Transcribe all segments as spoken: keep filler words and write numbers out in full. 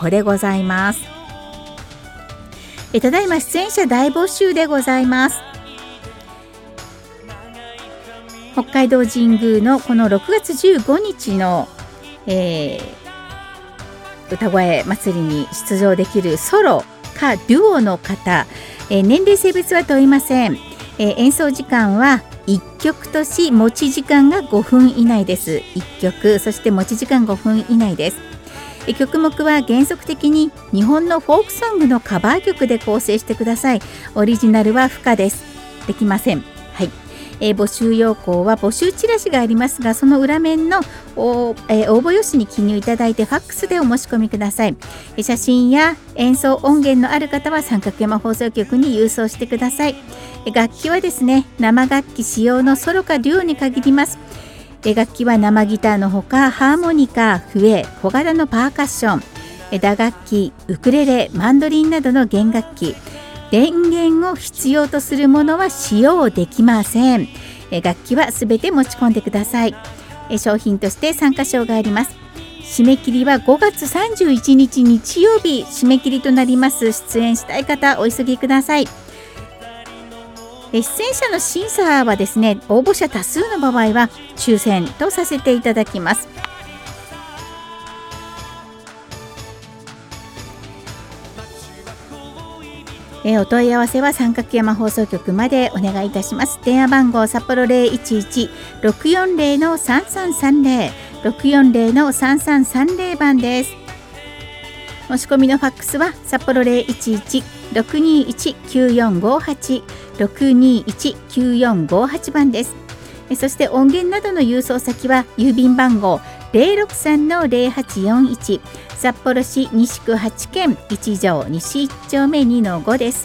報でございます。えただいま出演者大募集でございます。北海道神宮のこのろくがつじゅうごにちの、えー、歌声祭りに出場できるソロかデュオの方、えー、年齢性別は問いません。えー、演奏時間はいっきょくとし持ち時間がごふん以内です。いっきょく、そして持ち時間ごふん以内です。え曲目は原則的に日本のフォークソングのカバー曲で構成してください。オリジナルは不可です。できません。はい。えー、募集要項は募集チラシがありますが、その裏面のお、えー、応募用紙に記入いただいてファックスでお申し込みください。えー、写真や演奏音源のある方は三角山放送局に郵送してください。えー、楽器はですね、生楽器使用のソロかデュオに限ります。えー、楽器は生ギターのほかハーモニカ、笛、小型のパーカッション、えー、打楽器、ウクレレ、マンドリンなどの弦楽器、電源を必要とするものは使用できません。え楽器はすべて持ち込んでください。え商品として参加賞があります。締め切りはごがつさんじゅういちにち日曜日締め切りとなります。出演したい方お急ぎください。え出演者の審査はですね、応募者多数の場合は抽選とさせていただきます。えー、お問い合わせは三角山放送局までお願いいたします。電話番号札幌 ゼロいちいち ろくよんゼロ さんさんさんゼロ ろくよんゼロ さんさんさんゼロ 番です。申し込みのファックスは札幌 ゼロいちいち ろくにいち きゅうよんごはち ろくにいち きゅうよんごはち 番です。えそして音源などの郵送先は郵便番号 ゼロろくさん ゼロはちよんいち札幌市西区はちけんいち条西いっちょうめにのごです。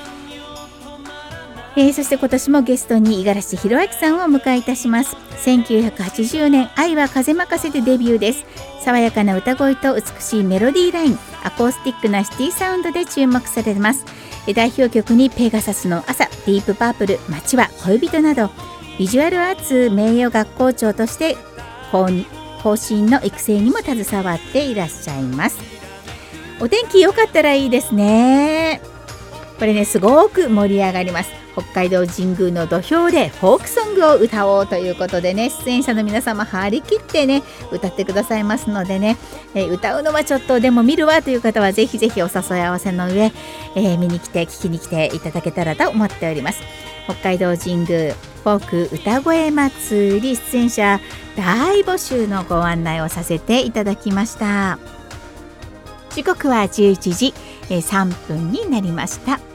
えー、そして今年もゲストに五十嵐弘明さんをお迎えいたします。せんきゅうひゃくはちじゅうねん愛は風任せでデビューです。爽やかな歌声と美しいメロディーライン、アコースティックなシティサウンドで注目されます。えー、代表曲にペガサスの朝、ディープパープル、街は恋人などビジュアルアーツ名誉学校長として後進の育成にも携わっていらっしゃいます。お天気良かったらいいですね。これね、すごく盛り上がります。北海道神宮の土俵でフォークソングを歌おうということでね、出演者の皆様張り切ってね歌ってくださいますのでね、えー、歌うのはちょっとでも見るわという方はぜひぜひお誘い合わせの上、えー、見に来て聞きに来ていただけたらと思っております。北海道神宮フォーク歌声祭り出演者大募集のご案内をさせていただきました。時刻はじゅういちじさんぷんになりました。